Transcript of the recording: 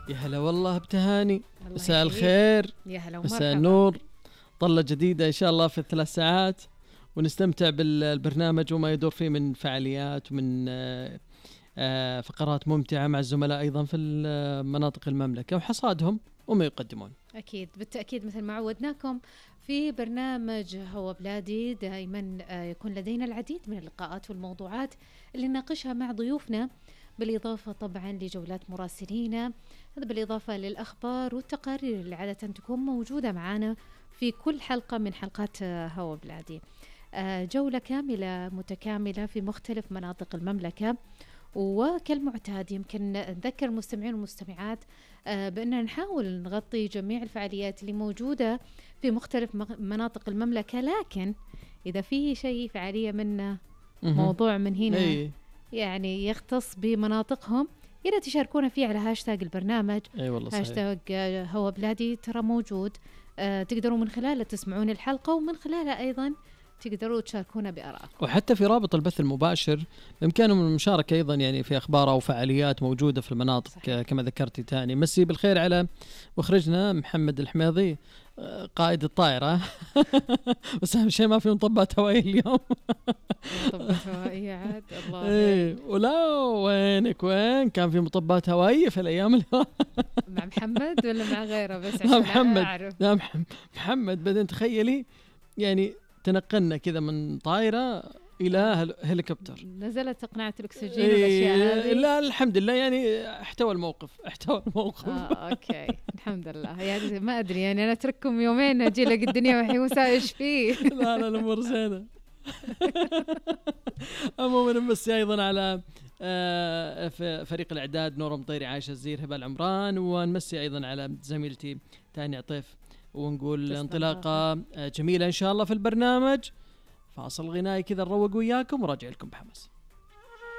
يا هلا والله بتهاني، مساء يحييك. الخير، يا هلا ومرحبا. مساء النور. طلة جديدة إن شاء الله في ال3 ساعات، ونستمتع بالبرنامج وما يدور فيه من فعاليات ومن فقرات ممتعة مع الزملاء أيضا في مناطق المملكة وحصادهم وما يقدمون. أكيد بالتأكيد مثل ما عودناكم في برنامج هو بلادي دائما يكون لدينا العديد من اللقاءات والموضوعات اللي نناقشها مع ضيوفنا، بالإضافة طبعا لجولات مراسلينا، هذا بالإضافة للأخبار والتقارير اللي عادة تكون موجودة معنا في كل حلقة من حلقات هو بلادي. جولة كاملة متكاملة في مختلف مناطق المملكة، وكالمعتاد يمكن نذكر المستمعين والمستمعات بأننا نحاول نغطي جميع الفعاليات اللي موجودة في مختلف مناطق المملكة، لكن إذا في شيء فعالية منا موضوع من هنا يعني يختص بمناطقهم، يا تشاركونا فيه على هاشتاج البرنامج. والله هاشتاج هو بلادي ترى موجود، تقدروا من خلاله تسمعون الحلقة، ومن خلاله أيضا تقدروا تشاركونا بآرائكم. وحتى في رابط البث المباشر بإمكانهم المشاركة أيضا، يعني في أخبار أو فعاليات موجودة في المناطق. صحيح. كما ذكرتي تاني، مسي بالخير على مخرجنا محمد الحميضي قائد الطائرة. بس أهم شيء ما في مطبات هوائية اليوم. مطبات هوائية عاد الله. إيه ولا وينك وين كان في مطبات هوائية في الأيام اللي مع محمد ولا مع غيره؟ بس لا عشان محمد أعرف. لا محمد بعدين تخيلي يعني تنقلنا كذا من طائرة إلى هليكوبتر، نزلت تقنعة الأكسجين والأشياء هذه. لا الحمد لله يعني احتوى الموقف. أوكي الحمد لله. يعني ما أدري، يعني أنا أترككم يومين أجي لك الدنيا وحي وسائش فيه. لا الأمور زينة. عموما نمسي أيضا على في فريق الإعداد نور مطيري، عايشة الزير، هبة العمران، ونمسي أيضا على زميلتي تاني عطيف، ونقول انطلاقة جميلة إن شاء الله في البرنامج. فاصل غنائي كذا نروق وياكم وراجع لكم بحماس.